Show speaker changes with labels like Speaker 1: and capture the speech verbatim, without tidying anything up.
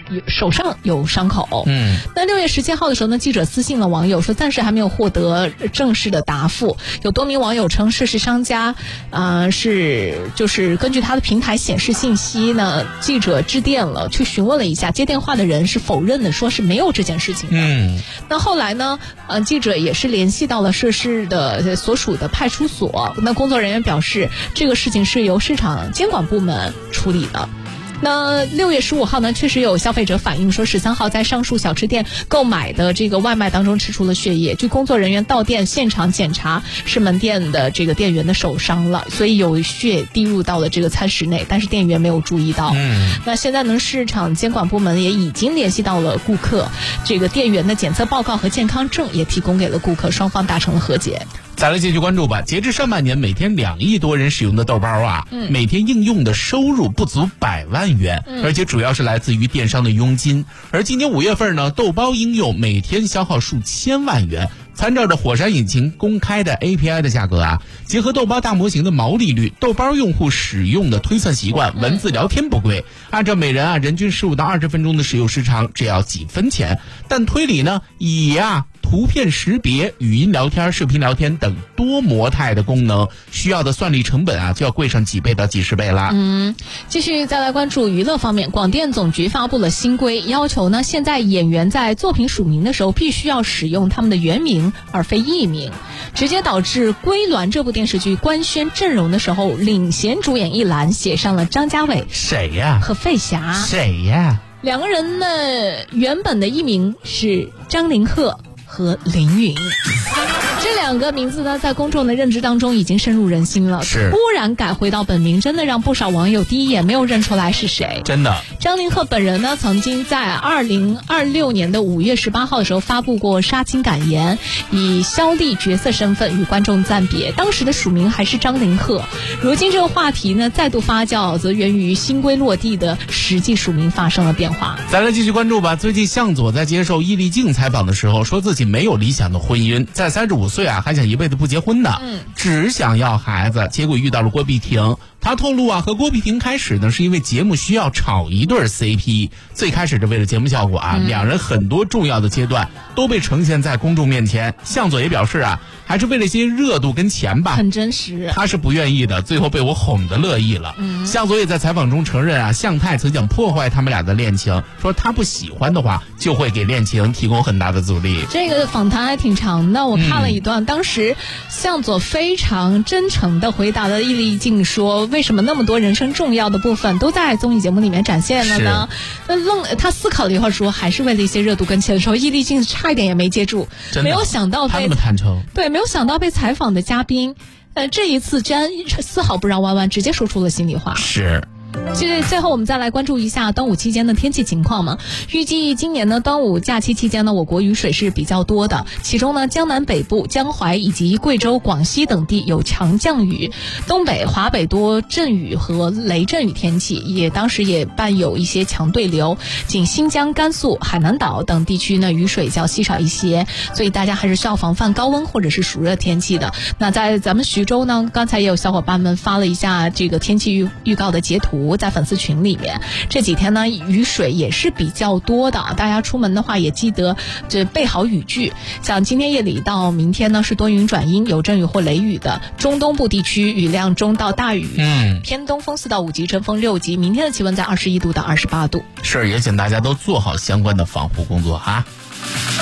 Speaker 1: 手上有伤口。
Speaker 2: 嗯，
Speaker 1: 那六月十七号的时候呢，记者私信了网友说，暂时还没有获得正式的答复。有多名网友称，涉事商家，呃，是就是根据他的平台显示信息呢，记者致电了，去询问了一下，接电话的人是否认的，说是没有这件事情的。
Speaker 2: 嗯，
Speaker 1: 那后来呢，呃，记者也是联系到了涉事的所属的派出所，那工作人员表示，这个事情是由市场监管部门处理的。那六月十五号呢，确实有消费者反映说，十三号在上述小吃店购买的这个外卖当中吃出了血液。据工作人员到店现场检查，是门店的这个店员的手伤了，所以有血滴入到了这个餐食内，但是店员没有注意到。
Speaker 2: 嗯，
Speaker 1: 那现在呢，市场监管部门也已经联系到了顾客，这个店员的检测报告和健康证也提供给了顾客，双方达成了和解。
Speaker 2: 再来继续关注吧。截至上半年，每天两亿多人使用的豆包啊，嗯、每天应用的收入不足百万元，嗯、而且主要是来自于电商的佣金。而今年五月份呢，豆包应用每天消耗数千万元。参照着火山引擎公开的 A P I 的价格啊，结合豆包大模型的毛利率，豆包用户使用的推算习惯，文字聊天不贵，按照每人啊人均十五到二十分钟的使用时长，只要几分钱。但推理呢，以啊图片识别、语音聊天、视频聊天等多模态的功能，需要的算力成本啊就要贵上几倍到几十倍了。
Speaker 1: 嗯，继续再来关注娱乐方面，广电总局发布了新规，要求呢，现在演员在作品署名的时候，必须要使用他们的原名而非艺名，直接导致《归銮》这部电视剧官宣阵容的时候，领衔主演一栏写上了张家伟、
Speaker 2: 谁呀？
Speaker 1: 和费翔。
Speaker 2: 谁呀？
Speaker 1: 两个人呢，原本的艺名是张凌赫和凌云。这两个名字呢，在公众的认知当中已经深入人心了。
Speaker 2: 是，
Speaker 1: 突然改回到本名，真的让不少网友第一眼没有认出来是谁。
Speaker 2: 真的，
Speaker 1: 张凌赫本人呢，曾经在二零二六年的五月十八号的时候发布过杀青感言，以肖丽角色身份与观众暂别。当时的署名还是张凌赫。如今这个话题呢再度发酵，则源于新规落地的实际署名发生了变化。
Speaker 2: 咱来继续关注吧。最近向佐在接受伊丽静采访的时候，说自己没有理想的婚姻，在三十五岁啊还想一辈子不结婚呢，嗯，只想要孩子，结果遇到了郭碧婷。他透露啊，和郭碧婷开始呢是因为节目需要炒一对 C P， 最开始是为了节目效果啊，嗯、两人很多重要的阶段都被呈现在公众面前。向佐也表示啊，还是为了一些热度跟钱吧，
Speaker 1: 很真实。
Speaker 2: 他是不愿意的，最后被我哄得乐意了。嗯、向佐也在采访中承认啊，向太曾想破坏他们俩的恋情，说他不喜欢的话就会给恋情提供很大的阻力。
Speaker 1: 这个访谈还挺长的，我看了一段，嗯、当时向佐非常真诚地回答了伊丽静说，为什么那么多人生重要的部分都在综艺节目里面展现了呢？那愣他思考了一会儿说，还是为了一些热度跟钱的时候，伊丽静差一点也没接住，没有想到被
Speaker 2: 他那么坦诚，
Speaker 1: 对，没有想到被采访的嘉宾，呃，这一次居然丝毫不绕弯弯，直接说出了心里话。
Speaker 2: 是。
Speaker 1: 最最后我们再来关注一下端午期间的天气情况嘛。预计今年呢端午假期期间呢，我国雨水是比较多的，其中呢江南北部、江淮以及贵州、广西等地有强降雨，东北、华北多阵雨和雷阵雨天气，也当时也伴有一些强对流。仅新疆、甘肃、海南岛等地区呢雨水较稀少一些，所以大家还是需要防范高温或者是暑热天气的。那在咱们徐州呢，刚才也有小伙伴们发了一下这个天气预预告的截图，在粉丝群里面，这几天呢雨水也是比较多的，大家出门的话也记得这备好雨具。像今天夜里到明天呢是多云转阴，有阵雨或雷雨的，中东部地区雨量中到大雨，嗯，偏东风四到五级，阵风六级。明天的气温在二十一度到二十八度。
Speaker 2: 是，也请大家都做好相关的防护工作哈。